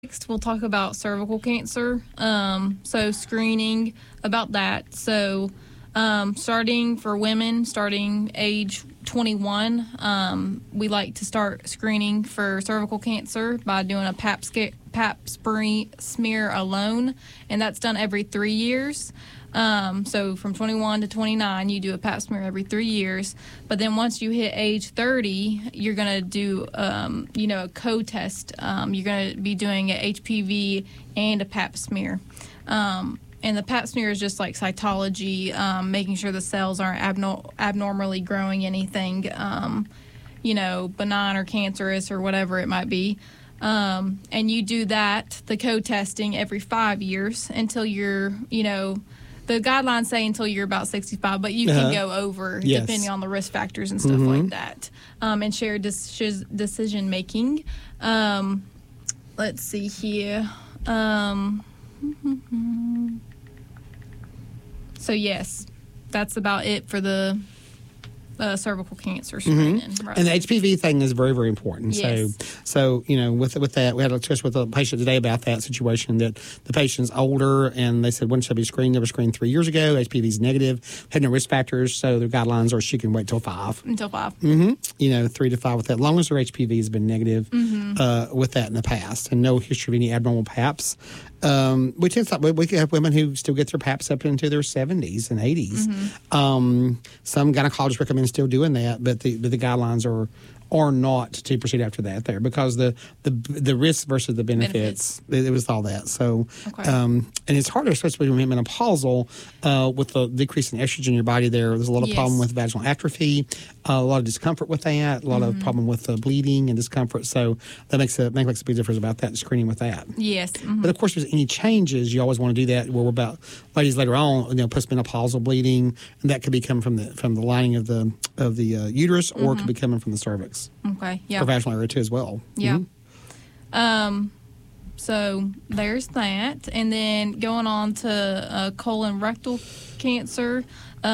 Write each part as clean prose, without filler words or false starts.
Next, we'll talk about cervical cancer. So screening about that. So starting for women, starting age 21, we like to start screening for cervical cancer by doing a pap smear alone, and that's done every 3 years. So from 21 to 29, you do a pap smear every 3 years. But then once you hit age 30, you're going to do, a co-test. You're going to be doing an HPV and a pap smear. And the pap smear is just like cytology, making sure the cells aren't abnormally growing anything, benign or cancerous or whatever it might be. And you do that, the co-testing, every 5 years until you're, the guidelines say until you're about 65, but you can go over depending on the risk factors and stuff like that. And shared decision making. Let's see here. So yes, that's about it for the cervical cancer screening. Right. And the HPV thing is very, very important. Yes. So with that, we had a discussion with a patient today about that situation, that the patient's older, and they said, when should I be screened? They were screened 3 years ago. HPV is negative, had no risk factors, so their guidelines are she can wait till 5. Until 5. 3 to 5 with that. As long as their HPV has been negative with that in the past, and no history of any abnormal PAPs. We have women who still get their PAPs up into their 70s and 80s. Some gynecologists recommend still doing that, but the guidelines are not to proceed after that there, because the risk versus the benefits. It was all that. So, and it's harder, especially when you're menopausal, with the decrease in estrogen in your body there. There's a lot of problem with vaginal atrophy, a lot of discomfort with that, a lot of problem with bleeding and discomfort. So that makes a big difference about that, screening with that. Yes. But of course, if there's any changes, you always want to do that. Where we're about ladies later on, postmenopausal bleeding, and that could be coming from the lining of the uterus, or it could be coming from the cervix. Okay. Yeah. Or vaginal area too as well. Yeah. So there's that, and then going on to colon rectal cancer.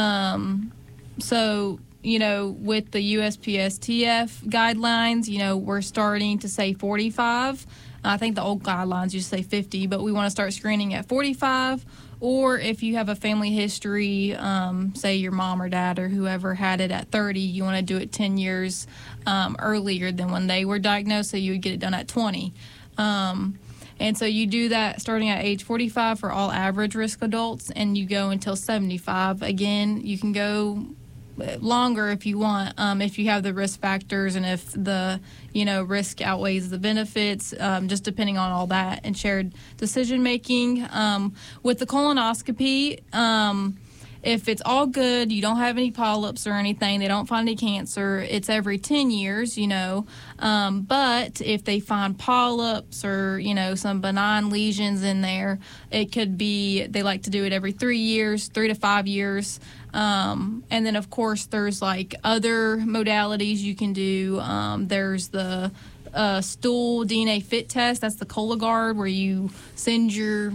So with the USPSTF guidelines, we're starting to say 45. I think the old guidelines used to say 50, but we want to start screening at 45. Or if you have a family history, say your mom or dad or whoever had it at 30, you want to do it 10 years earlier than when they were diagnosed, so you would get it done at 20. And so you do that starting at age 45 for all average risk adults, and you go until 75. Again, you can go longer if you want, if you have the risk factors and if the risk outweighs the benefits, just depending on all that, and shared decision making. With the colonoscopy, if it's all good, you don't have any polyps or anything, they don't find any cancer, it's every 10 years, but if they find polyps or, some benign lesions in there, it could be, they like to do it every 3 years, 3 to 5 years. And then, of course, there's like other modalities you can do. There's the stool DNA fit test. That's the Cologuard, where you send your,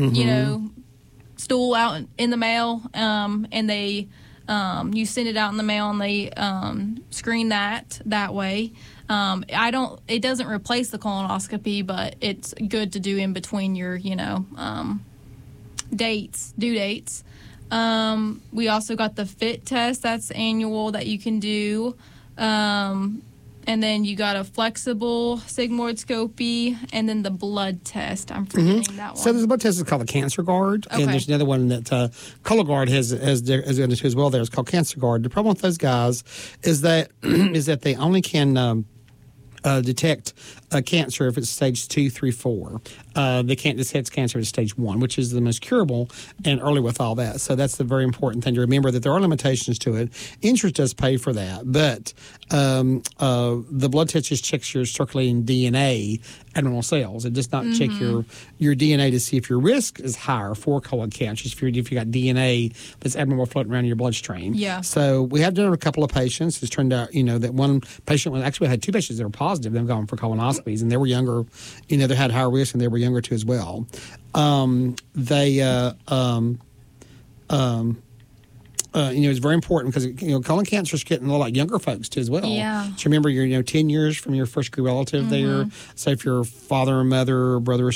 stool out in the mail, and they you send it out in the mail, and they screen that way. It doesn't replace the colonoscopy, but it's good to do in between your due dates. We also got the FIT test, that's annual, that you can do. And then you got a flexible sigmoidoscopy, and then the blood test. I'm forgetting that one. So there's a blood test that's called a Cancer Guard, and there's another one that Cologuard has into as well. There, it's called Cancer Guard. The problem with those guys is that they only can detect cancer if it's stage 2, 3, 4. They can't detect cancer at stage 1, which is the most curable and early with all that. So that's the very important thing to remember, that there are limitations to it. Insurance does pay for that, but the blood test just checks your circulating DNA abnormal cells. It does not check your DNA to see if your risk is higher for colon cancer, if you got DNA that's abnormal floating around in your bloodstream. Yeah. So we have done a couple of patients. It's turned out, that one patient, we had 2 patients that were positive. They've gone for colonoscopies, and they were younger. They had higher risk, and they were younger too as well. it's very important because colon cancer is getting a lot like younger folks too as well. Yeah. So remember, you're 10 years from your first degree relative there. So if your father or mother or brother or